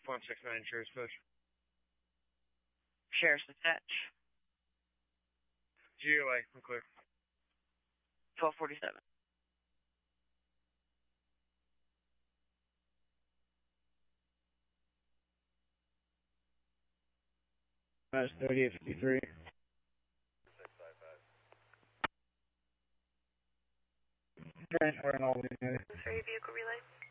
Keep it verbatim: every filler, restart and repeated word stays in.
Form six nine Sheriff's Push. Sheriff's Dispatch. G O A, I'm clear. twelve forty-seven. That's thirty-eight fifty-three. Transferring all the units. Sorry, vehicle relay.